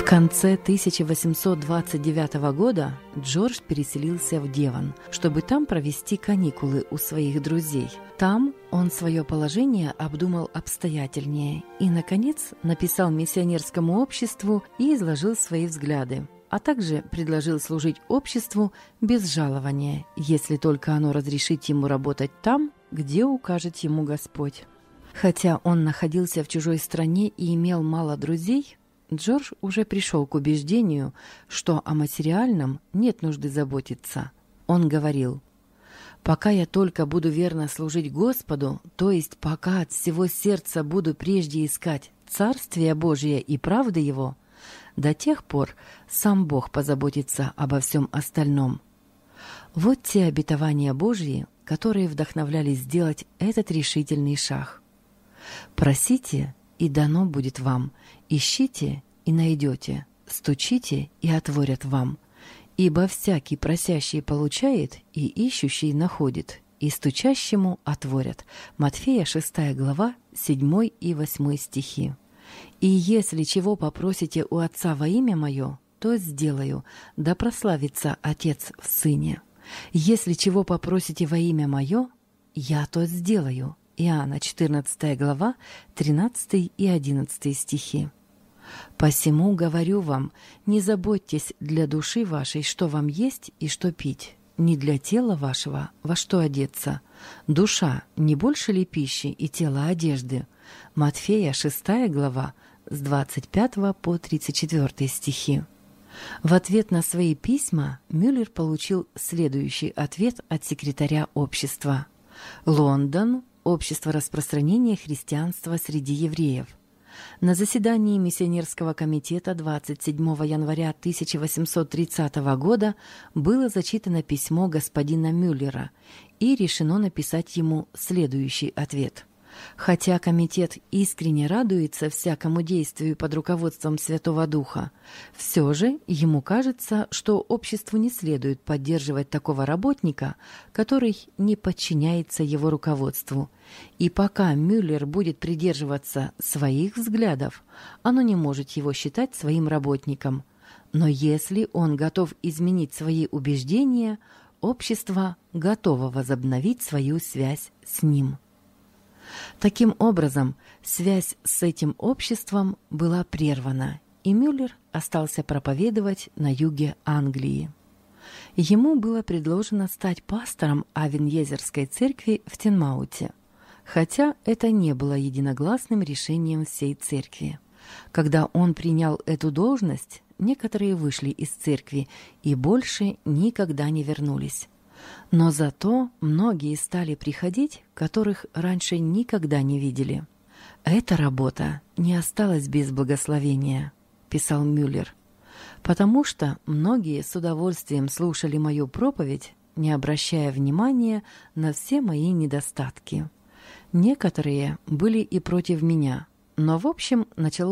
конце 1829 года Джордж переселился в Девон, чтобы там провести каникулы у своих друзей. Там он свое положение обдумал обстоятельнее и, наконец, написал миссионерскому обществу и изложил свои взгляды, а также предложил служить обществу без жалования, если только оно разрешит ему работать там, где укажет ему Господь. Хотя он находился в чужой стране и имел мало друзей, Джордж уже пришел к убеждению, что о материальном нет нужды заботиться. Он говорил: «Пока я только буду верно служить Господу, то есть пока от всего сердца буду прежде искать Царствие Божие и правды Его, до тех пор сам Бог позаботится обо всем остальном». Вот те обетования Божьи, которые вдохновляли сделать этот решительный шаг. «Просите, и дано будет вам, ищите, и найдете, стучите, и отворят вам. Ибо всякий просящий получает, и ищущий находит, и стучащему отворят». Матфея 6 глава, 7 и 8 стихи. «И если чего попросите у Отца во имя Мое, то сделаю, да прославится Отец в Сыне. Если чего попросите во имя Мое, я то сделаю». Иоанна 14 глава, 13 и 11 стихи. «Посему говорю вам, не заботьтесь для души вашей, что вам есть и что пить, не для тела вашего, во что одеться. Душа не больше ли пищи и тело одежды?» Матфея 6 глава, с 25 по 34 стихи. В ответ на свои письма Мюллер получил следующий ответ от секретаря общества. Лондон. Общество распространения христианства среди евреев. На заседании миссионерского комитета 27 января 1830 года было зачитано письмо господина Мюллера и решено написать ему следующий ответ. Хотя комитет искренне радуется всякому действию под руководством Святого Духа, все же ему кажется, что обществу не следует поддерживать такого работника, который не подчиняется его руководству. И пока Мюллер будет придерживаться своих взглядов, оно не может его считать своим работником. Но если он готов изменить свои убеждения, общество готово возобновить свою связь с ним. Таким образом, связь с этим обществом была прервана, и Мюллер остался проповедовать на юге Англии. Ему было предложено стать пастором Авеньезерской церкви в Тинмауте, хотя это не было единогласным решением всей церкви. Когда он принял эту должность, некоторые вышли из церкви и больше никогда не вернулись. Но зато многие стали приходить, которых раньше никогда не видели. «Эта работа не осталась без благословения», – писал Мюллер, «потому что многие с удовольствием слушали мою проповедь, не обращая внимания на все мои недостатки. Некоторые были и против меня, но в общем началось